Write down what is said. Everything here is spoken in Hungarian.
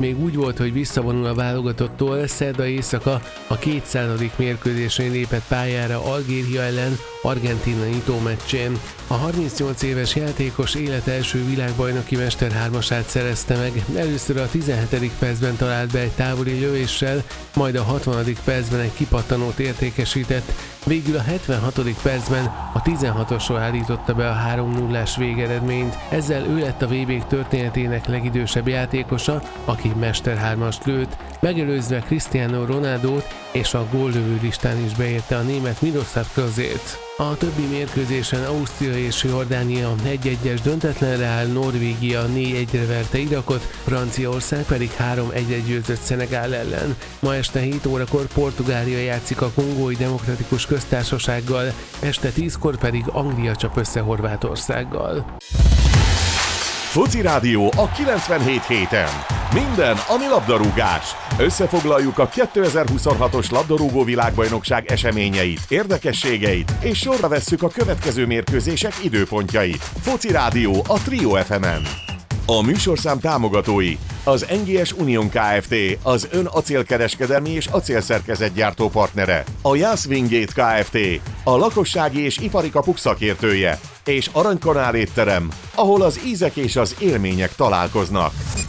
még úgy volt, hogy visszavonul a válogatottól, szerda éjszaka a 200. mérkőzésén lépett pályára Algéria ellen Argentína nyitómeccsén. A 38 éves játékos élet első világbajnoki Mester 3-asát szerezte meg. Először a 17. percben talált be egy távoli lövéssel, majd a 60. percben egy kipattanót értékesített, végül a 76. percben a 16-osról állította be a 3-0-ás végeredményt. Ezzel ő lett a VB történetének legidősebb játékosa, aki Mester 3-ast lőtt, megelőzve Cristiano Ronaldót, és a góllövő listán is beérte a német Miroslav Klozét. A többi mérkőzésen Ausztria és Jordánia 1-1-es döntetlenre áll, Norvégia 4-1-re verte Irakot, Franciaország pedig 3-1-re győzött Szenegál ellen. Ma este 7 órakor Portugália játszik a Kongói Demokratikus Köztársasággal, este 10-kor pedig Anglia csap össze Horvátországgal. Foci Rádió a 97.7-en. Minden, ami labdarúgás. Összefoglaljuk a 2026-os labdarúgó világbajnokság eseményeit, érdekességeit, és sorra vesszük a következő mérkőzések időpontjait. Foci Rádió a Trio FM-en. A műsorszám támogatói: az NGS Union Kft., az ön acélkereskedelmi és acélszerkezetgyártó partnere, a Jász Wingate Kft., a lakossági és ipari kapuk szakértője, és Aranykanál étterem, ahol az ízek és az élmények találkoznak.